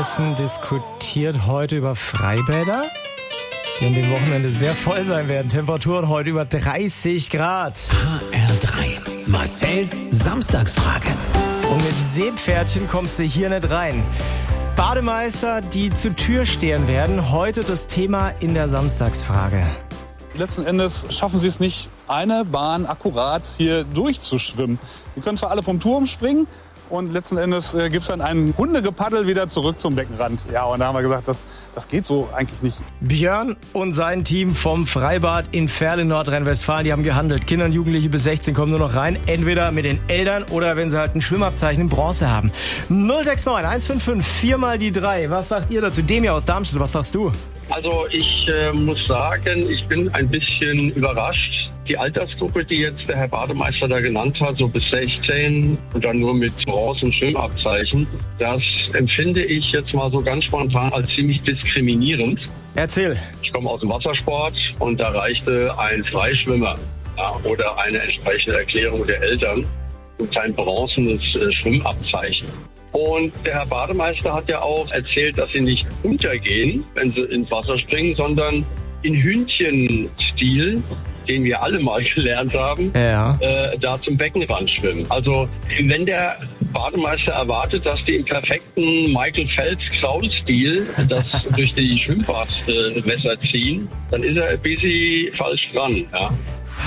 Hessen diskutiert heute über Freibäder, die an dem Wochenende sehr voll sein werden. Temperaturen heute über 30 Grad. HR3, Marcells Samstagsfrage. Und mit Seepferdchen kommst du hier nicht rein. Bademeister, die zur Tür stehen werden, heute das Thema in der Samstagsfrage. Letzten Endes schaffen sie es nicht, eine Bahn akkurat hier durchzuschwimmen. Die können zwar alle vom Turm springen und letzten Endes gibt es dann ein Hundegepaddel wieder zurück zum Beckenrand. Ja, und da haben wir gesagt, das geht so eigentlich nicht. Björn und sein Team vom Freibad in Verl in Nordrhein-Westfalen, die haben gehandelt. Kinder und Jugendliche bis 16 kommen nur noch rein, entweder mit den Eltern oder wenn sie halt ein Schwimmabzeichen in Bronze haben. 069 155 4 mal die 3. Was sagt ihr dazu? Dem hier aus Darmstadt, was sagst du? Also ich muss sagen, ich bin ein bisschen überrascht. Die Altersgruppe, die jetzt der Herr Bademeister da genannt hat, so bis 16 und dann nur mit Bronze- und Schwimmabzeichen, das empfinde ich jetzt mal so ganz spontan als ziemlich diskriminierend. Erzähl. Ich komme aus dem Wassersport und da reichte ein Freischwimmer oder eine entsprechende Erklärung der Eltern und ein bronzenes Schwimmabzeichen. Und der Herr Bademeister hat ja auch erzählt, dass sie nicht untergehen, wenn sie ins Wasser springen, sondern in Hühnchenstil, den wir alle mal gelernt haben, da zum Beckenrand schwimmen. Also wenn der Bademeister erwartet, dass die im perfekten Michael Phelps-Kraul-Stil das durch die Schwimmbadwässer ziehen, dann ist er ein bisschen falsch dran. Ja.